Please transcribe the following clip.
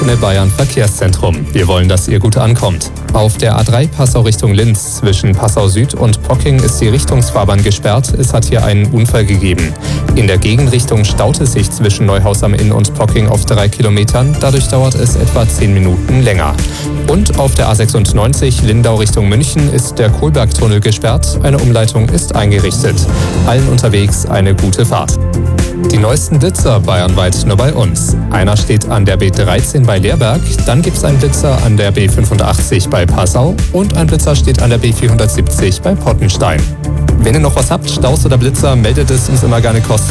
Antenne Bayern Verkehrszentrum. Wir wollen, dass ihr gut ankommt. Auf der A3 Passau Richtung Linz zwischen Passau Süd und Pocking ist die Richtungsfahrbahn gesperrt. Es hat hier einen Unfall gegeben. In der Gegenrichtung staut es sich zwischen Neuhaus am Inn und Pocking auf 3 Kilometern. Dadurch dauert es etwa 10 Minuten länger. Und auf der A96 Lindau Richtung München ist der Kohlbergtunnel gesperrt. Eine Umleitung ist eingerichtet. Allen unterwegs eine gute Fahrt. Die neuesten Blitzer bayernweit nur bei uns. Einer steht an der B13 bei Leerberg, dann gibt es einen Blitzer an der B85 bei Passau und ein Blitzer steht an der B470 bei Pottenstein. Wenn ihr noch was habt, Staus oder Blitzer, meldet es uns immer gerne kostenlos.